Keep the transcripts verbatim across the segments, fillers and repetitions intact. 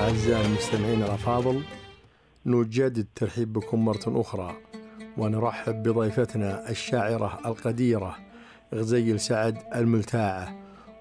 أعزائي المستمعين الأفاضل، نجدد الترحيب بكم مرة أخرى ونرحب بضيفتنا الشاعرة القديرة غزيل سعد الملتاعة،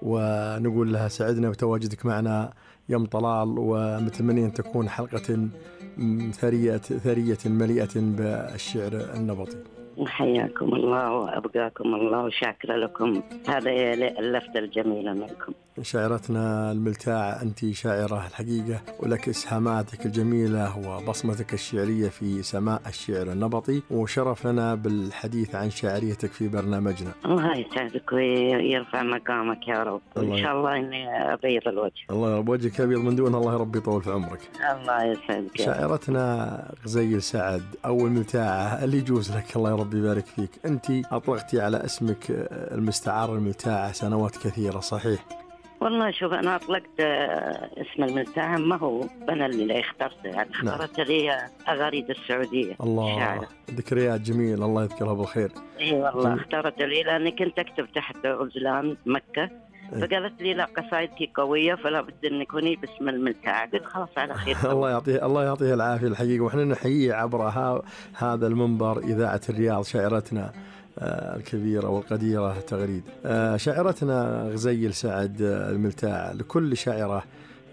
ونقول لها سعدنا بتواجدك معنا يا أم طلال، ومتمنين أن تكون حلقة ثرية ثرية مليئة بالشعر النبطي. حياكم الله وأبقاكم الله وشاكرا لكم هذه اللفتة الجميلة منكم. شاعرتنا الملتاعة، أنت شاعرة الحقيقة، ولك إسهاماتك الجميلة وبصمتك الشعرية في سماء الشعر النبطي، وشرف لنا بالحديث عن شاعريتك في برنامجنا. الله يسعدك ويرفع مقامك يا رب، وإن شاء الله إني أبيض الوجه. الله يرب وجهك أبيض من دون، الله ربي يطول في عمرك. الله يسعدك. شاعرتنا غزيل سعد أو الملتاعة اللي يجوز لك، الله ربي يبارك فيك. أنت أطلقتي على اسمك المستعار الملتاعة سنوات كثيرة، صحيح؟ والله شوف، أنا أطلقت اسم الملتاعة، ما هو أنا اللي اخترته، يعني اخترت نعم. لي أغاريد السعودية. الله شاعر. ذكريات جميلة، الله يذكرها بالخير. إي والله اخترت لي لأني كنت أكتب تحت غزلان مكة، فقالت لي لا قصائدك قوية فلا بد أن يكوني باسم الملتاعة، قلت خلاص على خير. الله يعطيه الله يعطيه العافية الحقيقة، وإحنا نحيي عبر هذا المنبر إذاعة الرياض شاعرتنا الكبيرة والقديرة تغريد. شاعرتنا غزيل سعد الملتاعة، لكل شاعرة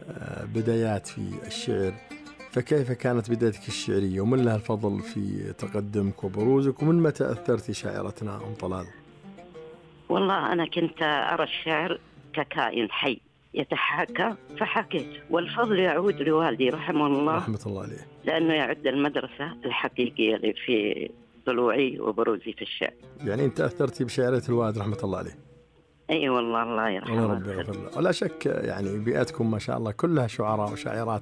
بدايات في الشعر، فكيف كانت بدايتك الشعرية ومن لها الفضل في تقدمك وبروزك، ومن متى أثرتي شاعرتنا أم طلال؟ والله أنا كنت أرى الشعر ككائن حي يتحاكى فحكيت، والفضل يعود لوالدي رحمه الله رحمة الله عليه، لأنه يعد المدرسة الحقيقية اللي في طلوعي وبروزي في الشعر. يعني أنت أثرتي بشعرية الوالد رحمة الله عليه. اي أيوة والله الله يرحمه. الله ربي يغفر له. ولا شك يعني بيئتكم ما شاء الله كلها شعراء وشاعرات،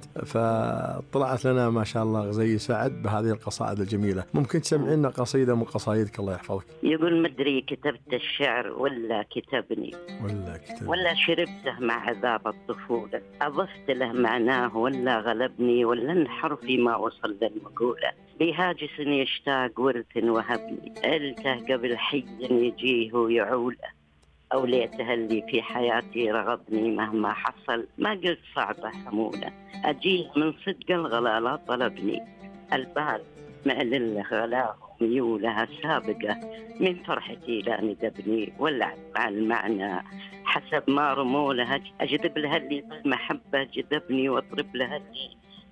فطلعت لنا ما شاء الله غزيل سعد بهذه القصائد الجميلة. ممكن تسمعينا قصيدة من قصايدك الله يحفظك؟ يقول: مدري كتبت الشعر ولا كتبني، ولا كتبني ولا شربته مع عذاب الطفولة، أضفت له معناه ولا غلبني، ولا انحر فيما وصل للمقولة، بهاجس يشتاق ورث وهبني، ألته قبل حي يجيه ويعوله، أو ليته اللي في حياتي رغبني، مهما حصل ما قلت صعبة حمولة، أجيه من صدق الغلالة طلبني، البال معلل غلاه ميولها سابقة، من فرحتي لا ندبني، واللعب مع المعنى حسب ما رمولها، أجذب لها اللي بالمحبة جذبني، واضرب لها اللي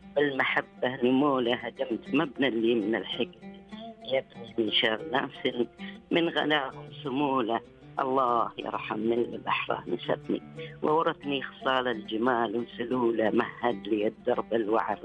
بالمحبة نمولها، هدمت مبنى اللي من الحقد يبني من شر ناس من غلاهم سمولة، الله يرحم من البحر نسبني، وورثني خصال الجمال وسلولة، مهد لي الدرب الوعر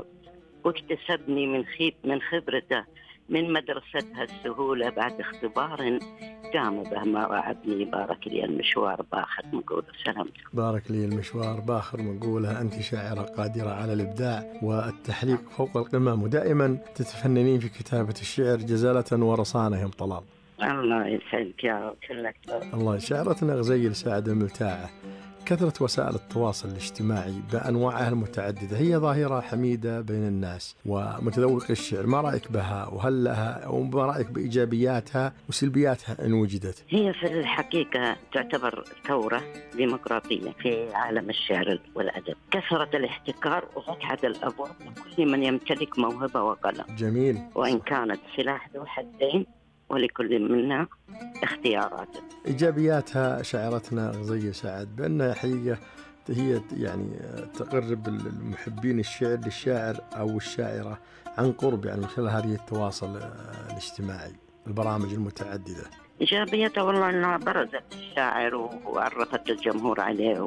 واكتسبني من خيب من خبرته، من مدرستها السهولة، بعد اختبار قام به ما وعدني، بارك لي المشوار باخر مقولة. سلامتك. بارك لي المشوار باخر مقولة. أنت شاعرة قادرة على الإبداع والتحليق فوق القمم، ودائما تتفننين في كتابة الشعر جزالة ورصانة يا أم طلال. الله يسعدك يا رب كلك. الله. شاعرتنا غزيل سعد الملتاعة، كثرة وسائل التواصل الاجتماعي بأنواعها المتعددة هي ظاهرة حميدة بين الناس ومتذوق الشعر، ما رأيك بها؟ وهل لها وما رأيك بإيجابياتها وسلبياتها إن وجدت؟ هي في الحقيقة تعتبر ثورة ديمقراطية في عالم الشعر والأدب، كثرة الاحتكار وفتحة الأبواب لكل من يمتلك موهبة وقلم. جميل. وإن كانت سلاح ذو حدين ولكل منا اختياراته. إيجابياتها شاعرتنا غزيل سعد بأنها حقيقة هي يعني تقرب المحبين الشعر للشاعر أو الشاعرة عن قرب، يعني من خلال هذه التواصل الاجتماعي، البرامج المتعددة. إيجابيته والله أنها برزت الشاعر وعرفت الجمهور عليه